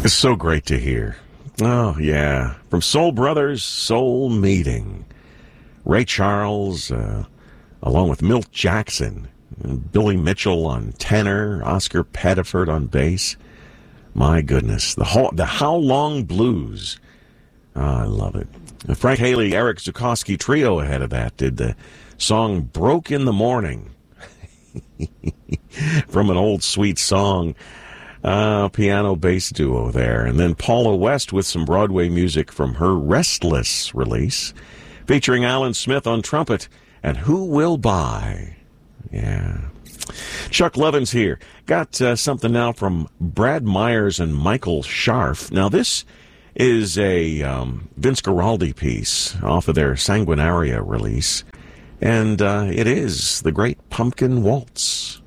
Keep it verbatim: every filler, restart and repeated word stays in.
It's so great to hear. Oh, yeah. From Soul Brothers, Soul Meeting. Ray Charles, uh, along with Milt Jackson, Billy Mitchell on tenor, Oscar Pettiford on bass. My goodness. The, whole, the How Long Blues. Oh, I love it. The Frank Haley, Eric Zukoski trio ahead of that did the song Broke in the Morning. From an old sweet song. Uh, piano bass duo there. And then Paula West with some Broadway music from her Restless release, featuring Alan Smith on trumpet and Who Will Buy? Yeah. Chuck Levin's here. Got uh, something now from Brad Myers and Michael Scharf. Now, this is a um, Vince Guaraldi piece off of their Sanguinaria release, and uh, it is The Great Pumpkin Waltz.